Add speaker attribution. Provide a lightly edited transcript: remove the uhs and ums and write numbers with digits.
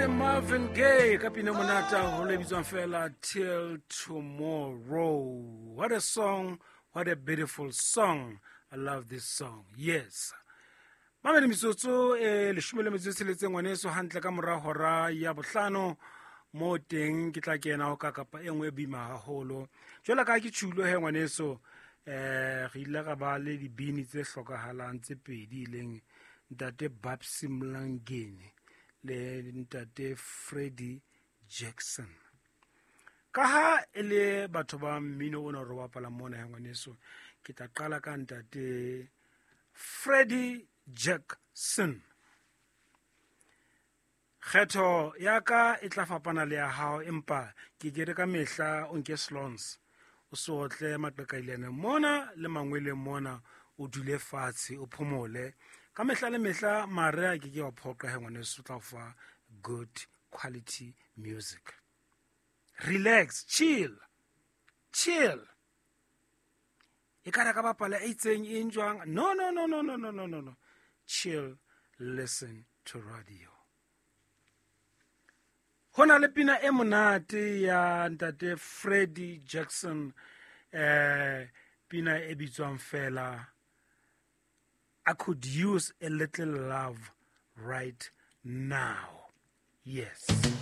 Speaker 1: Marvin Gaye ka pina monata ho lebitswang fela Till Tomorrow. What a song, what a beautiful song. I love this song. Yes. Mamedi mitsotso leshome le metso e tsheletseng ngwaneso hantle ka mora hora ya bohlano mo teng ke tla kena ho ka kapa engwe e bima haholo. Jwale ka ke tshulo he ngwaneso re ile ka ba le dibini tse hlokahalang tse pedi leng ntate Babsi Mlangeni le ntate Freddie Jackson. Ka ha ele batho ba mmino ona re bapala mona he ngwaneso ke tla qala ka ntate Freddie Jackson. Kgetho ya ka e tla fapana le ya hao empa ke kere ka mehla o nke slons o sotle maqaqailene mona le mangwele mona o dule fatshe o phomole ka mehla le mehla mare ke wa phoqa he ngwaneso tla fa good quality music. Relax, chill e ka ka bapala e itseng e njwang. No. Chill, listen to radio. Hona le pina e monate ya ntate Freddie Jackson pina e bitswang fela I could use a little love right now. Yes.